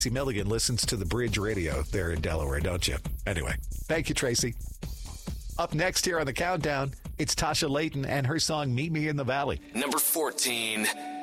Milligan listens to the Bridge Radio there in Delaware, don't you? Anyway, thank you, Tracy. Up next here on the Countdown, it's Tasha Layton and her song Meet Me in the Valley. Number 14.